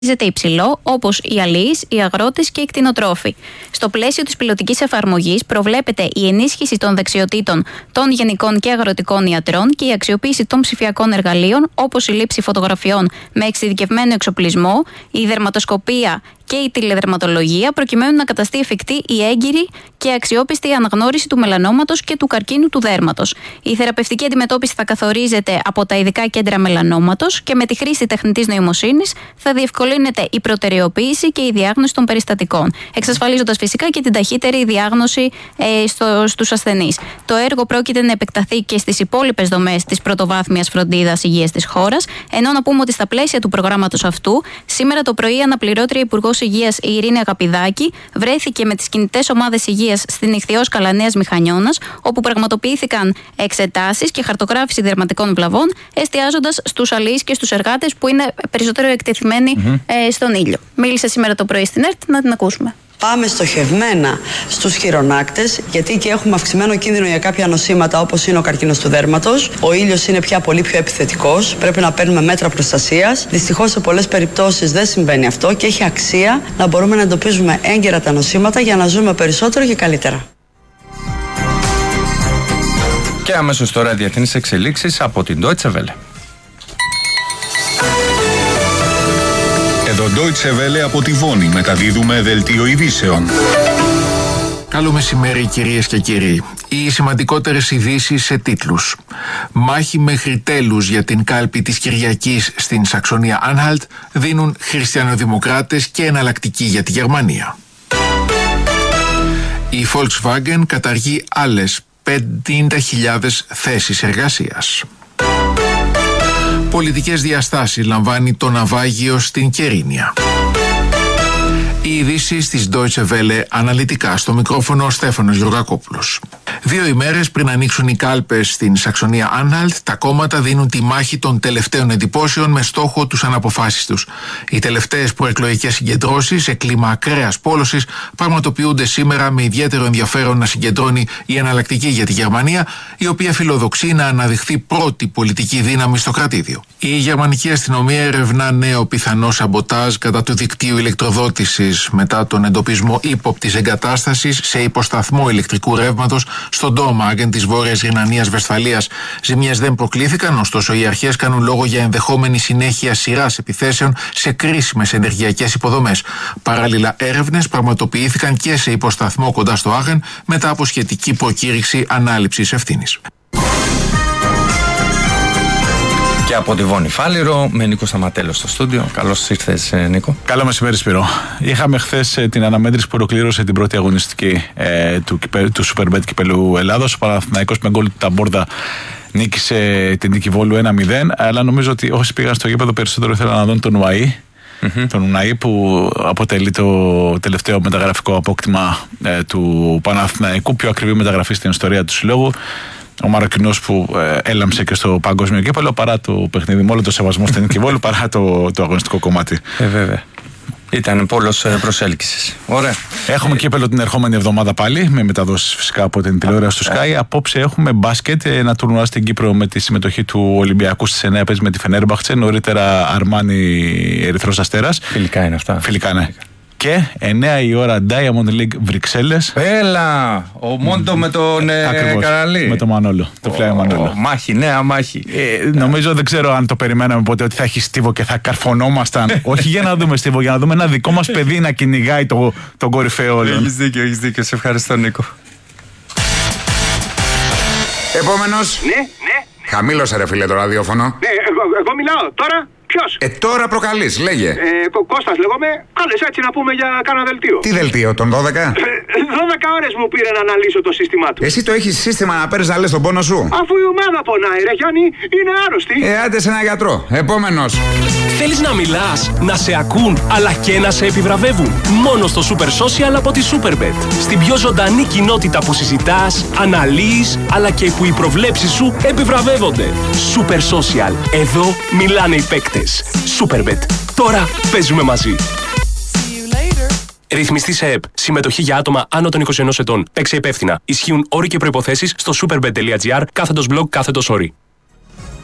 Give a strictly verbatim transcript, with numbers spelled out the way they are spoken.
υψηλό, όπως οι αλιείς, οι αγρότες και οι κτηνοτρόφοι. Στο πλαίσιο της πιλωτικής εφαρμογής προβλέπεται η ενίσχυση των δεξιοτήτων των γενικών και αγροτικών ιατρών και η αξιοποίηση των ψηφιακών εργαλείων, όπως η λήψη φωτογραφιών με εξειδικευμένο εξοπλισμό, η δερματοσκοπία και η τηλεδερματολογία, προκειμένου να καταστεί εφικτή η έγκυρη και αξιόπιστη αναγνώριση του μελανόματος και του καρκίνου του δέρματος. Η θεραπευτική αντιμετώπιση θα καθορίζεται από τα ειδικά κέντρα μελανόματος και με τη χρήση τεχνητής νοημοσύνης θα διευκολύνεται η προτεραιοποίηση και η διάγνωση των περιστατικών, εξασφαλίζοντας φυσικά και την ταχύτερη διάγνωση ε, στο, στους ασθενείς. Το έργο πρόκειται να επεκταθεί και στις υπόλοιπες δομές της πρωτοβάθμιας φροντίδας υγείας της χώρας, ενώ να πούμε ότι στα πλαίσια του προγράμματος αυτού, σήμερα το πρωί αναπληρώτρια Υπουργός Υγείας η Ειρήνη Αγαπηδάκη βρέθηκε με τις κινητές ομάδες υγείας στην Ιχθυόσκαλα Νέας Μηχανιώνας, όπου πραγματοποιήθηκαν εξετάσεις και χαρτογράφηση δερματικών βλαβών, εστιάζοντας στους αλιείς και στους εργάτες που είναι περισσότερο εκτεθειμένοι mm-hmm. ε, στον ήλιο. Μίλησε σήμερα το πρωί στην ΕΡΤ, να την ακούσουμε. Πάμε στοχευμένα στους χειρονάκτες, γιατί και έχουμε αυξημένο κίνδυνο για κάποια νοσήματα όπως είναι ο καρκίνος του δέρματος. Ο ήλιος είναι πια πολύ πιο επιθετικός. Πρέπει να παίρνουμε μέτρα προστασίας. Δυστυχώς σε πολλές περιπτώσεις δεν συμβαίνει αυτό και έχει αξία να μπορούμε να εντοπίζουμε έγκαιρα τα νοσήματα για να ζούμε περισσότερο και καλύτερα. Και αμέσως τώρα διεθνείς εξελίξεις από την Deutsche Welle. Εδώ Deutsche Welle από τη Βόνη μεταδίδουμε δελτίο ειδήσεων. Καλό μεσημέρι κυρίες και κύριοι. Οι σημαντικότερες ειδήσεις σε τίτλους. Μάχη μέχρι τέλους για την κάλπη της Κυριακής στην Σαξονία Άνχαλτ δίνουν χριστιανοδημοκράτες και εναλλακτική για τη Γερμανία. Η Volkswagen καταργεί άλλες πενήντα χιλιάδες θέσεις εργασίας. Πολιτικές διαστάσεις λαμβάνει το ναυάγιο στην Κερίνια. Οι ειδήσεις της Deutsche Welle αναλυτικά, στο μικρόφωνο ο Στέφανος Γεωργακόπουλος. Δύο ημέρες πριν ανοίξουν οι κάλπες στην Σαξονία Άνχαλτ, τα κόμματα δίνουν τη μάχη των τελευταίων εντυπώσεων με στόχο τους αναποφάσεις τους. Οι τελευταίες προεκλογικές συγκεντρώσεις σε κλίμα ακραίας πόλωσης πραγματοποιούνται σήμερα με ιδιαίτερο ενδιαφέρον να συγκεντρώνει η εναλλακτική για τη Γερμανία, η οποία φιλοδοξεί να αναδειχθεί πρώτη πολιτική δύναμη στο κρατήδιο. Η γερμανική αστυνομία ερευνά νέο πιθανό σαμποτάζ κατά του δικτύου ηλεκτροδότησης μετά τον εντοπισμό ύποπτης εγκατάστασης σε υποσταθμό ηλεκτρικού ρεύματος στον Ντόμαγκεν της Βόρειας Ρινανίας Βεσφαλίας. Ζημιές δεν προκλήθηκαν, ωστόσο οι αρχές κάνουν λόγο για ενδεχόμενη συνέχεια σειράς επιθέσεων σε κρίσιμες ενεργειακές υποδομές. Παράλληλα, έρευνες πραγματοποιήθηκαν και σε υποσταθμό κοντά στο Άχεν μετά από σχετική προκήρυξη ανάληψης ευθύνης. Και από τη Βόνη Φάληρο, με Νίκο Σταματέλο στο στούντιο. Καλώς ήρθες, Νίκο. Καλό μεσημέρι, Σπύρο. Είχαμε χθες ε, την αναμέτρηση που ολοκλήρωσε την πρώτη αγωνιστική ε, του, του Superbet Κυπελλού Ελλάδος. Ο Παναθηναϊκός με γκολ του Ταμπόρδα νίκησε την νίκη Βόλου ένα μηδέν. Αλλά νομίζω ότι όσοι πήγαν στο γήπεδο περισσότερο ήθελαν να δουν τον Ουαΐ. Mm-hmm. Τον Ουναΐ, που αποτελεί το τελευταίο μεταγραφικό απόκτημα ε, του Παναθηναϊκού, πιο ακριβή μεταγραφή στην ιστορία του συλλόγου. Ο Μαροκινός που ε, έλαμψε και στο παγκόσμιο κύπελλο, παρά το παιχνίδι, με όλο το σεβασμό στην νίκη Βόλου, παρά το, το αγωνιστικό κομμάτι. Ε, βέβαια. Ήταν πόλος προσέλκυσης. Ωραία. Έχουμε κύπελλο την ερχόμενη εβδομάδα πάλι, με μεταδόσεις φυσικά από την τηλεόραση του Sky. Απόψε έχουμε μπάσκετ, ένα τουρνουά στην Κύπρο με τη συμμετοχή του Ολυμπιακού στις εννιά με τη Φενέρμπαχτσε. Νωρίτερα Αρμάνι Ερυθρός Αστέρας. Φιλικά είναι αυτά. Φιλικά, ναι. Και εννιά η ώρα Diamond League Βρυξέλλες. Έλα! Ο Μόντο mm. με τον ε, Καραλή. Με τον Μανόλο. Το φλάι Μανόλο. Μάχη, νέα μάχη. Ε, νομίζω, δεν ξέρω αν το περιμέναμε ποτέ, ότι θα έχει στίβο και θα καρφωνόμασταν. Όχι για να δούμε στίβο, για να δούμε ένα δικό μας παιδί να κυνηγάει το, τον κορυφαίο όλων. Έχεις δίκιο, έχεις δίκιο. Σε ευχαριστώ, Νίκο. Επόμενος. Ναι, ναι. Χαμήλωσε, ρε φίλε, το ραδιόφωνο. Ναι, εγώ, εγώ μιλάω τώρα. Ποιος? Ε, τώρα προκαλείς, λέγε. Ε, Κω- Κώστας λέγομαι. Κάλες έτσι να πούμε για κάνα δελτίο. Τι δελτίο, τον δώδεκα? δώδεκα ώρες μου πήρε να αναλύσω το σύστημά του. Εσύ το έχεις σύστημα να παίρνεις να λες τον πόνο σου? Αφού η ομάδα πονάει, ρε Γιάννη, είναι άρρωστη. Ε, άντε σε ένα γιατρό. Επόμενος. Θέλεις να μιλάς, να σε ακούν, αλλά και να σε επιβραβεύουν? Μόνο στο Super Social από τη Superbet. Στην πιο ζωντανή κοινότητα που συζητάς, αναλύεις, αλλά και που οι προβλέψεις σου επιβραβεύονται. Super Social. Εδώ μιλάνε οι παίκτες. Superbet. Τώρα παίζουμε μαζί. Ρυθμιστή σε ΕΠ. Συμμετοχή για άτομα άνω των είκοσι ενός ετών. Παίξε υπεύθυνα. Ισχύουν όροι και προϋποθέσεις στο superbet.gr κάθετος blog κάθετος όροι.